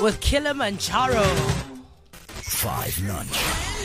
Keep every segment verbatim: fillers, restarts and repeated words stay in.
with Kilimanjaro. Five lunch.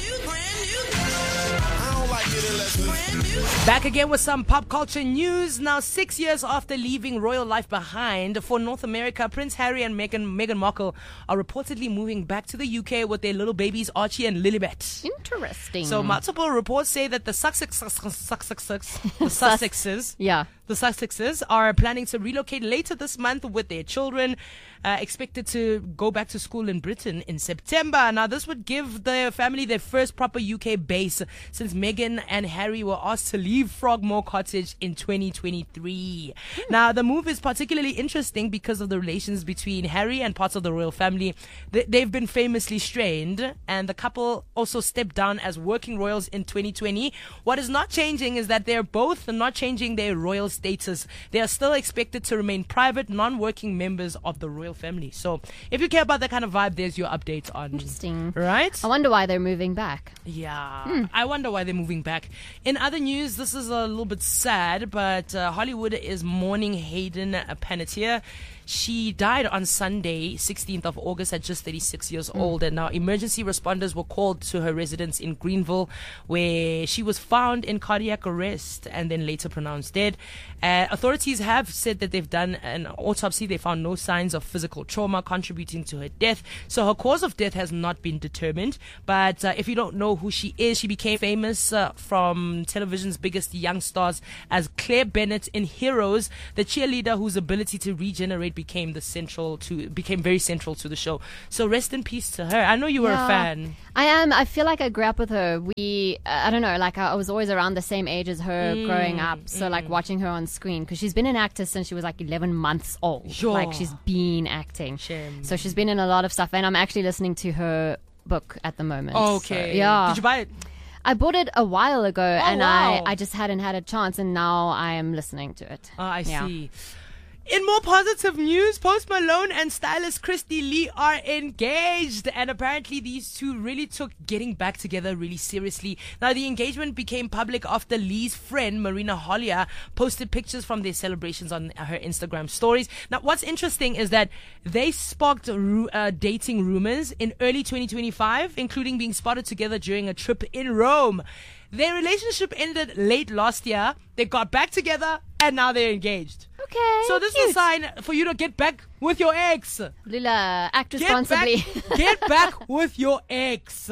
Back again with some pop culture news. Now, six years after leaving royal life behind for North America, Prince Harry and Meghan, Meghan Markle are reportedly moving back to the U K with their little babies Archie and Lilibet. Interesting. So multiple reports say that the Sussex, Sussexes, the Sussexes, yeah. the Sussexes are planning to relocate later this month with their children, uh, expected to go back to school in Britain in September. Now, this would give the family their first proper U K base since Meghan and Harry were asked to leave Frogmore Cottage in twenty twenty-three. Now, the move is particularly interesting because of the relations between Harry and parts of the royal family. They, they've been famously strained, and the couple also stepped down as working royals in twenty twenty. What is not changing is that they're both not changing their royal status. They are still expected to remain private, non-working members of the royal family. So, if you care about that kind of vibe, there's your update on. Interesting. Right? I wonder why they're moving back. Yeah. Hmm. I wonder why they're moving back. In other news, this is a little bit sad, but uh, Hollywood is mourning Hayden Panettiere. She died on Sunday, sixteenth of August, at just thirty-six years mm. old. And now emergency responders were called to her residence in Greenville, where she was found in cardiac arrest and then later pronounced dead. Uh, authorities have said that they've done an autopsy. They found no signs of physical trauma contributing to her death. So her cause of death has not been determined. But uh, if you don't know who she is, she became famous uh, from television's biggest young stars as Claire Bennett in Heroes, the cheerleader whose ability to regenerate became the central to became very central to the show. So rest in peace to her. I know you were yeah, a fan. I am. I feel like I grew up with her. We, uh, I don't know, like I was always around the same age as her mm, growing up. So mm. like watching her on screen, because she's been an actor since she was like eleven months old. Sure. Like she's been acting. Shame. So she's been in a lot of stuff, and I'm actually listening to her book at the moment. Okay. So, yeah. Did you buy it? I bought it a while ago, oh, and wow. I, I just hadn't had a chance, and now I am listening to it. Oh, I yeah. see. In more positive news, Post Malone and stylist Christy Lee are engaged, and apparently these two really took getting back together really seriously. Now, the engagement became public after Lee's friend Marina Hollier posted pictures from their celebrations on her Instagram stories. Now, what's interesting is that they sparked uh, dating rumors in early twenty twenty-five, including being spotted together during a trip in Rome. Their relationship ended late last year. They got back together, and now they're engaged. Okay. So this cute. is a sign for you to get back with your ex. Lula, act Get responsibly. Back, get back with your ex.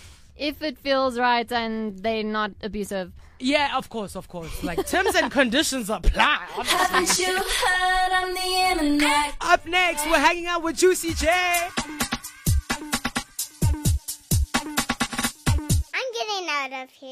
If it feels right and they're not abusive. Yeah, of course, of course. Like, terms and conditions apply. Haven't you heard on the internet? Up next, we're hanging out with Juicy J. I'm getting out of here.